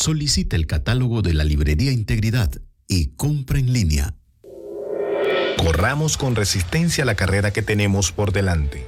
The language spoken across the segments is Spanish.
Solicite el catálogo de la Librería Integridad y compra en línea. Corramos con resistencia la carrera que tenemos por delante,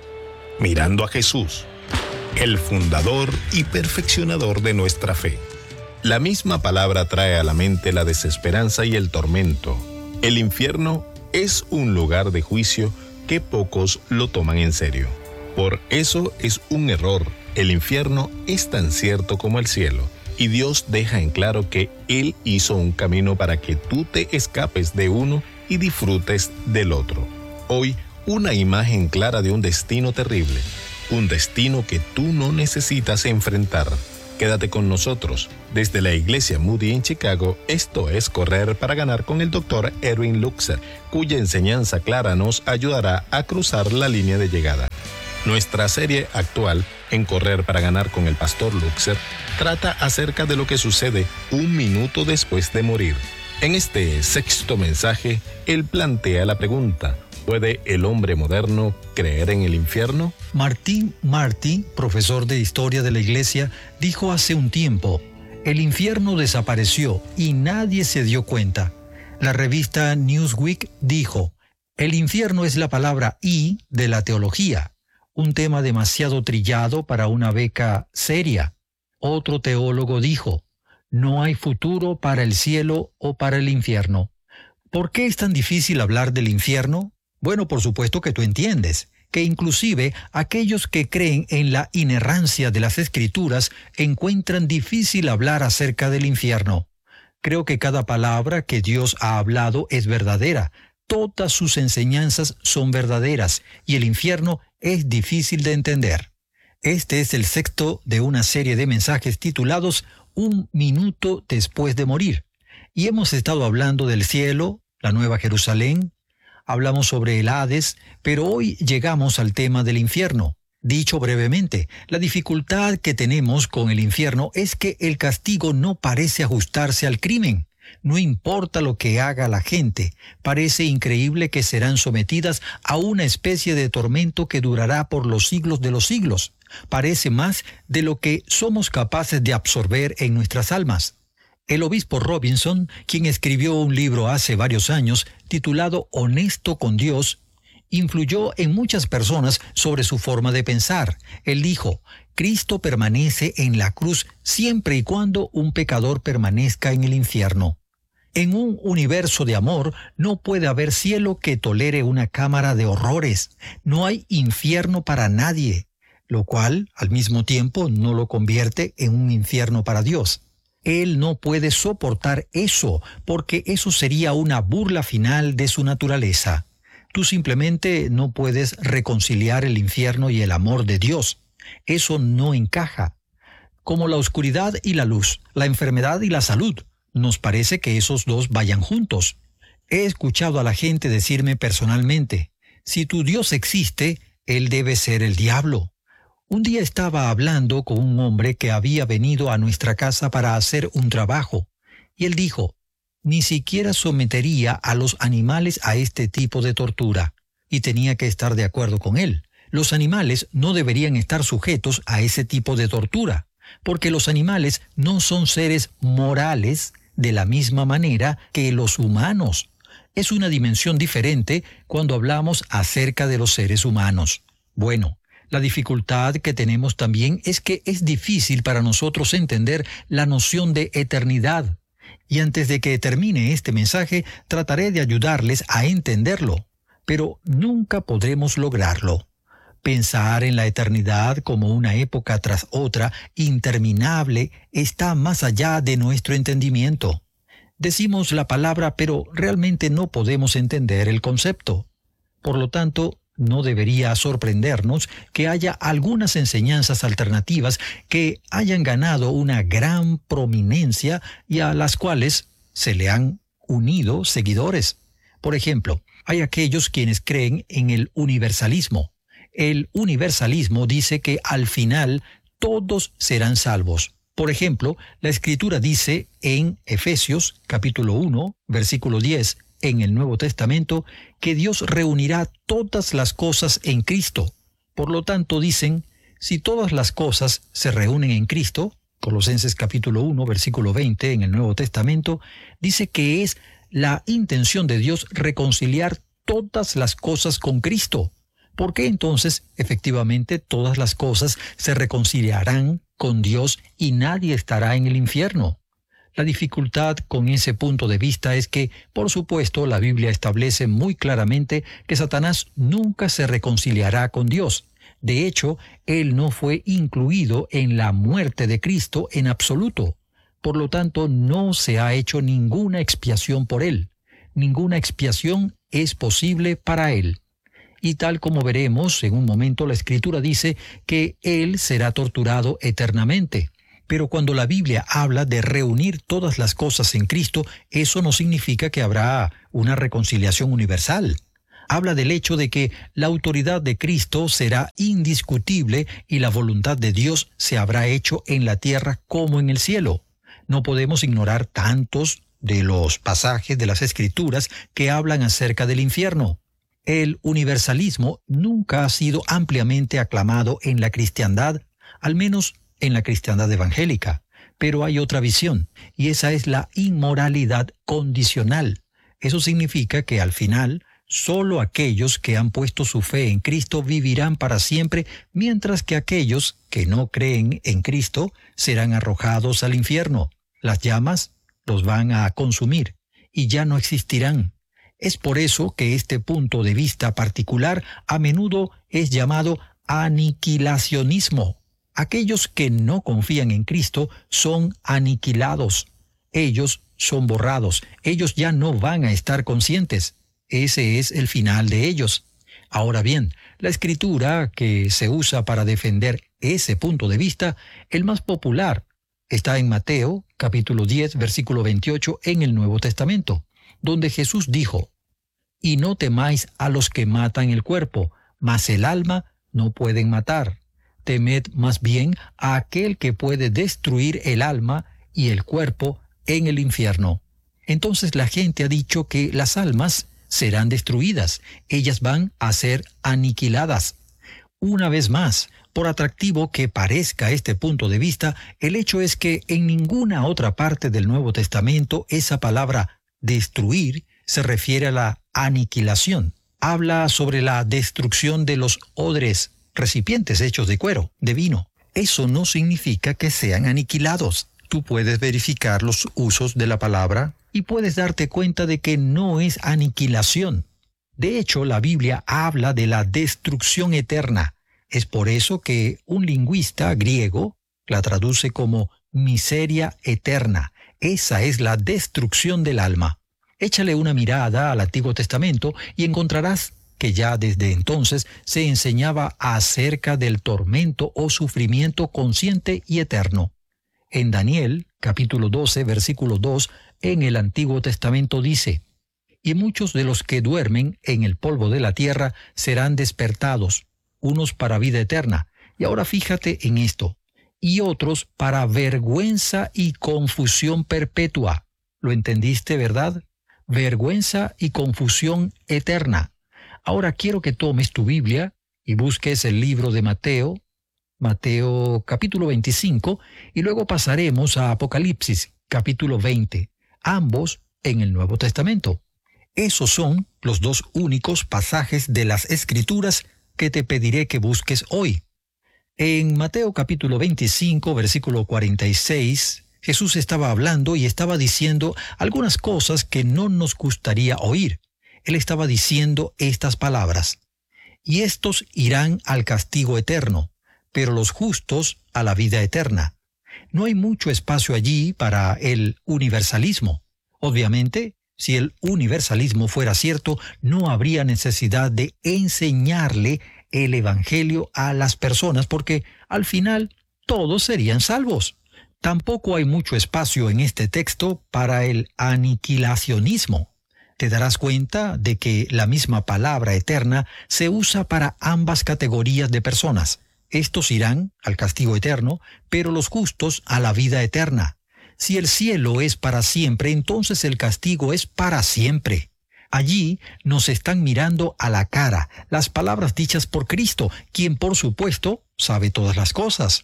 mirando a Jesús, el fundador y perfeccionador de nuestra fe. La misma palabra trae a la mente la desesperanza y el tormento. El infierno es un lugar de juicio que pocos lo toman en serio. Por eso es un error. El infierno es tan cierto como el cielo. Y Dios deja en claro que Él hizo un camino para que tú te escapes de uno y disfrutes del otro. Hoy, una imagen clara de un destino terrible. Un destino que tú no necesitas enfrentar. Quédate con nosotros. Desde la Iglesia Moody en Chicago, esto es Correr para Ganar con el Dr. Erwin Lutzer, cuya enseñanza clara nos ayudará a cruzar la línea de llegada. Nuestra serie actual, en Correr para Ganar con el Pastor Lutzer, trata acerca de lo que sucede un minuto después de morir. En este sexto mensaje, él plantea la pregunta: ¿puede el hombre moderno creer en el infierno? Martin Marty, profesor de historia de la iglesia, dijo hace un tiempo: el infierno desapareció y nadie se dio cuenta. La revista Newsweek dijo: el infierno es la palabra I de la teología, un tema demasiado trillado para una beca seria. Otro teólogo dijo: no hay futuro para el cielo o para el infierno. ¿Por qué es tan difícil hablar del infierno? Bueno, por supuesto que tú entiendes que inclusive aquellos que creen en la inerrancia de las Escrituras encuentran difícil hablar acerca del infierno. Creo que cada palabra que Dios ha hablado es verdadera. Todas sus enseñanzas son verdaderas y el infierno es difícil de entender. Este es el sexto de una serie de mensajes titulados Un minuto después de morir. Y hemos estado hablando del cielo, la Nueva Jerusalén, hablamos sobre el Hades, pero hoy llegamos al tema del infierno. Dicho brevemente, la dificultad que tenemos con el infierno es que el castigo no parece ajustarse al crimen. No importa lo que haga la gente, parece increíble que serán sometidas a una especie de tormento que durará por los siglos de los siglos. Parece más de lo que somos capaces de absorber en nuestras almas. El obispo Robinson, quien escribió un libro hace varios años titulado Honesto con Dios, influyó en muchas personas sobre su forma de pensar. Él dijo: Cristo permanece en la cruz siempre y cuando un pecador permanezca en el infierno. En un universo de amor no puede haber cielo que tolere una cámara de horrores. No hay infierno para nadie, lo cual, al mismo tiempo, no lo convierte en un infierno para Dios. Él no puede soportar eso, porque eso sería una burla final de su naturaleza. Tú simplemente no puedes reconciliar el infierno y el amor de Dios. Eso no encaja. Como la oscuridad y la luz, la enfermedad y la salud, nos parece que esos dos vayan juntos. He escuchado a la gente decirme personalmente: si tu Dios existe, Él debe ser el diablo. Un día estaba hablando con un hombre que había venido a nuestra casa para hacer un trabajo, y él dijo: ni siquiera sometería a los animales a este tipo de tortura. Y tenía que estar de acuerdo con él. Los animales no deberían estar sujetos a ese tipo de tortura, porque los animales no son seres morales de la misma manera que los humanos. Es una dimensión diferente cuando hablamos acerca de los seres humanos. Bueno, la dificultad que tenemos también es que es difícil para nosotros entender la noción de eternidad. Y antes de que termine este mensaje, trataré de ayudarles a entenderlo, pero nunca podremos lograrlo. Pensar en la eternidad como una época tras otra, interminable, está más allá de nuestro entendimiento. Decimos la palabra, pero realmente no podemos entender el concepto. Por lo tanto, no debería sorprendernos que haya algunas enseñanzas alternativas que hayan ganado una gran prominencia y a las cuales se le han unido seguidores. Por ejemplo, hay aquellos quienes creen en el universalismo. El universalismo dice que al final todos serán salvos. Por ejemplo, la Escritura dice en Efesios capítulo 1, versículo 10, en el Nuevo Testamento, que Dios reunirá todas las cosas en Cristo. Por lo tanto, dicen, si todas las cosas se reúnen en Cristo, Colosenses capítulo 1, versículo 20 en el Nuevo Testamento, dice que es la intención de Dios reconciliar todas las cosas con Cristo. ¿Por qué entonces, efectivamente, todas las cosas se reconciliarán con Dios y nadie estará en el infierno? La dificultad con ese punto de vista es que, por supuesto, la Biblia establece muy claramente que Satanás nunca se reconciliará con Dios. De hecho, él no fue incluido en la muerte de Cristo en absoluto. Por lo tanto, no se ha hecho ninguna expiación por él. Ninguna expiación es posible para él. Y tal como veremos en un momento, la Escritura dice que él será torturado eternamente. Pero cuando la Biblia habla de reunir todas las cosas en Cristo, eso no significa que habrá una reconciliación universal. Habla del hecho de que la autoridad de Cristo será indiscutible y la voluntad de Dios se habrá hecho en la tierra como en el cielo. No podemos ignorar tantos de los pasajes de las Escrituras que hablan acerca del infierno. El universalismo nunca ha sido ampliamente aclamado en la cristiandad, al menos en la cristiandad evangélica, pero hay otra visión, y esa es la inmoralidad condicional. Eso significa que al final, solo aquellos que han puesto su fe en Cristo vivirán para siempre, mientras que aquellos que no creen en Cristo serán arrojados al infierno. Las llamas los van a consumir y ya no existirán. Es por eso que este punto de vista particular a menudo es llamado aniquilacionismo. Aquellos que no confían en Cristo son aniquilados. Ellos son borrados. Ellos ya no van a estar conscientes. Ese es el final de ellos. Ahora bien, la escritura que se usa para defender ese punto de vista, el más popular, está en Mateo, capítulo 10, versículo 28, en el Nuevo Testamento, donde Jesús dijo: «Y no temáis a los que matan el cuerpo, mas el alma no pueden matar. Temed más bien a aquel que puede destruir el alma y el cuerpo en el infierno». Entonces la gente ha dicho que las almas serán destruidas, ellas van a ser aniquiladas. Una vez más, por atractivo que parezca este punto de vista, el hecho es que en ninguna otra parte del Nuevo Testamento esa palabra destruir se refiere a la aniquilación. Habla sobre la destrucción de los odres, recipientes hechos de cuero, de vino. Eso no significa que sean aniquilados. Tú puedes verificar los usos de la palabra y puedes darte cuenta de que no es aniquilación. De hecho, la Biblia habla de la destrucción eterna. Es por eso que un lingüista griego la traduce como miseria eterna. Esa es la destrucción del alma. Échale una mirada al Antiguo Testamento y encontrarás que ya desde entonces se enseñaba acerca del tormento o sufrimiento consciente y eterno. En Daniel, capítulo 12, versículo 2, en el Antiguo Testamento dice: «Y muchos de los que duermen en el polvo de la tierra serán despertados, unos para vida eterna». Y ahora fíjate en esto: «y otros para vergüenza y confusión perpetua». ¿Lo entendiste, verdad? Vergüenza y confusión eterna. Ahora quiero que tomes tu Biblia y busques el libro de Mateo, Mateo capítulo 25, y luego pasaremos a Apocalipsis capítulo 20, ambos en el Nuevo Testamento. Esos son los dos únicos pasajes de las Escrituras que te pediré que busques hoy. En Mateo capítulo 25, versículo 46, Jesús estaba hablando y estaba diciendo algunas cosas que no nos gustaría oír. Él estaba diciendo estas palabras: «Y estos irán al castigo eterno, pero los justos a la vida eterna». No hay mucho espacio allí para el universalismo. Obviamente, si el universalismo fuera cierto, no habría necesidad de enseñarle el Evangelio a las personas, porque al final todos serían salvos. Tampoco hay mucho espacio en este texto para el aniquilacionismo. Te darás cuenta de que la misma palabra eterna se usa para ambas categorías de personas. Estos irán al castigo eterno, pero los justos a la vida eterna. Si el cielo es para siempre, entonces el castigo es para siempre. Allí nos están mirando a la cara las palabras dichas por Cristo, quien por supuesto sabe todas las cosas.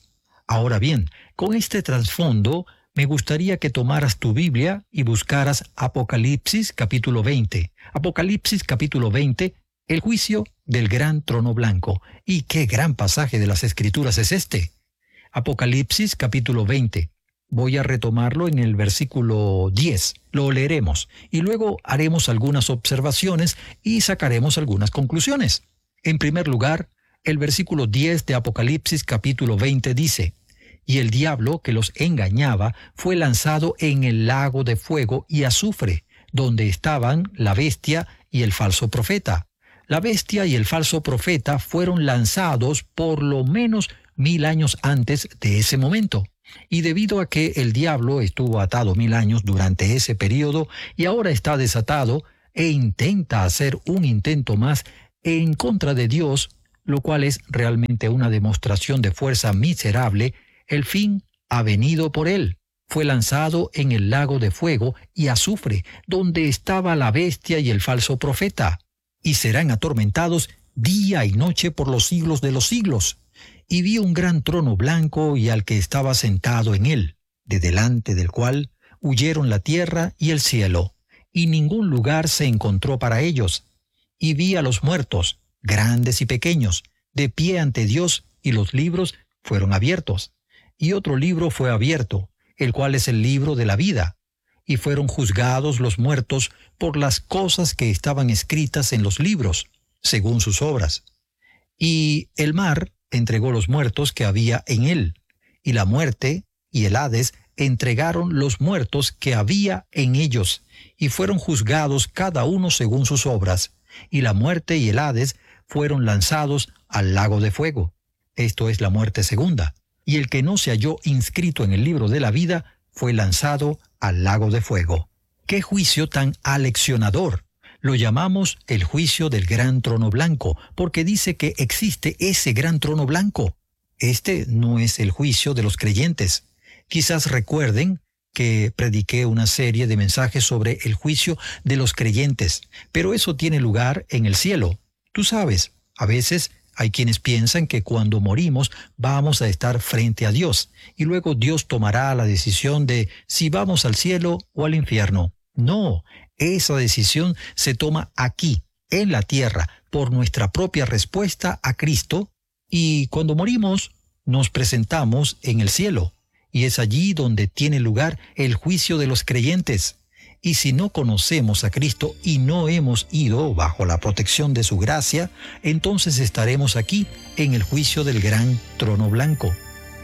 Ahora bien, con este trasfondo, me gustaría que tomaras tu Biblia y buscaras Apocalipsis capítulo 20. Apocalipsis capítulo 20, el juicio del gran trono blanco. ¿Y qué gran pasaje de las Escrituras es este? Apocalipsis capítulo 20. Voy a retomarlo en el versículo 10. Lo leeremos y luego haremos algunas observaciones y sacaremos algunas conclusiones. En primer lugar, el versículo 10 de Apocalipsis capítulo 20 dice: «Y el diablo que los engañaba fue lanzado en el lago de fuego y azufre, donde estaban la bestia y el falso profeta». La bestia y el falso profeta fueron lanzados por lo menos 1000 años antes de ese momento. Y debido a que el diablo estuvo atado 1000 años durante ese periodo y ahora está desatado e intenta hacer un intento más en contra de Dios, lo cual es realmente una demostración de fuerza miserable, el fin ha venido por él. Fue lanzado en el lago de fuego y azufre, donde estaba la bestia y el falso profeta, y serán atormentados día y noche por los siglos de los siglos. Y vi un gran trono blanco y al que estaba sentado en él, de delante del cual huyeron la tierra y el cielo, y ningún lugar se encontró para ellos. Y vi a los muertos, grandes y pequeños, de pie ante Dios, y los libros fueron abiertos. Y otro libro fue abierto, el cual es el libro de la vida. Y fueron juzgados los muertos por las cosas que estaban escritas en los libros, según sus obras. Y el mar entregó los muertos que había en él, y la muerte y el Hades entregaron los muertos que había en ellos, y fueron juzgados cada uno según sus obras, y la muerte y el Hades fueron lanzados al lago de fuego. Esto es la muerte segunda. Y el que no se halló inscrito en el libro de la vida fue lanzado al lago de fuego. ¡Qué juicio tan aleccionador! Lo llamamos el juicio del gran trono blanco, porque dice que existe ese gran trono blanco. Este no es el juicio de los creyentes. Quizás recuerden que prediqué una serie de mensajes sobre el juicio de los creyentes, pero eso tiene lugar en el cielo. Tú sabes, a veces hay quienes piensan que cuando morimos vamos a estar frente a Dios, y luego Dios tomará la decisión de si vamos al cielo o al infierno. No, esa decisión se toma aquí, en la tierra, por nuestra propia respuesta a Cristo, y cuando morimos nos presentamos en el cielo, y es allí donde tiene lugar el juicio de los creyentes. Y si no conocemos a Cristo y no hemos ido bajo la protección de su gracia, entonces estaremos aquí en el juicio del gran trono blanco.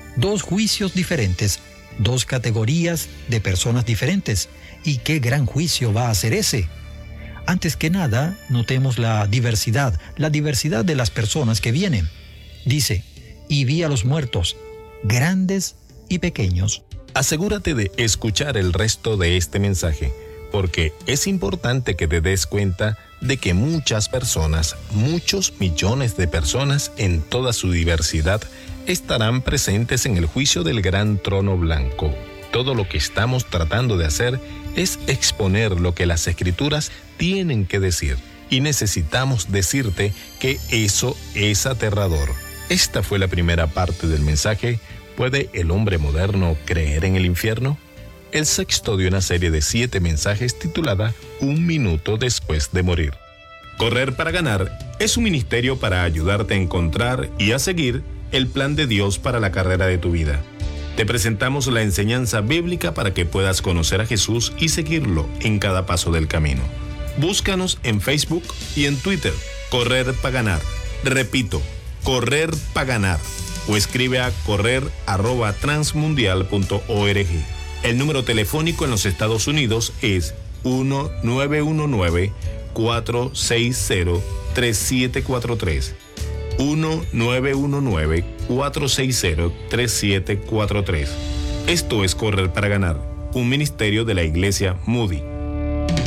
2 juicios diferentes, 2 categorías de personas diferentes. ¿Y qué gran juicio va a ser ese? Antes que nada, notemos la diversidad de las personas que vienen. Dice: «Y vi a los muertos, grandes y pequeños». Asegúrate de escuchar el resto de este mensaje, porque es importante que te des cuenta de que muchas personas, muchos millones de personas en toda su diversidad, estarán presentes en el juicio del gran trono blanco. Todo lo que estamos tratando de hacer es exponer lo que las Escrituras tienen que decir, y necesitamos decirte que eso es aterrador. Esta fue la primera parte del mensaje. ¿Puede el hombre moderno creer en el infierno? El sexto de una serie de 7 mensajes titulada Un minuto después de morir. Correr para ganar es un ministerio para ayudarte a encontrar y a seguir el plan de Dios para la carrera de tu vida. Te presentamos la enseñanza bíblica para que puedas conocer a Jesús y seguirlo en cada paso del camino. Búscanos en Facebook y en Twitter, Correr para Ganar. Repito, Correr para Ganar. O escribe a correr@transmundial.org. El número telefónico en los Estados Unidos es 1-919-460-3743. 1-919-460-3743. Esto es Correr para Ganar, un ministerio de la Iglesia Moody.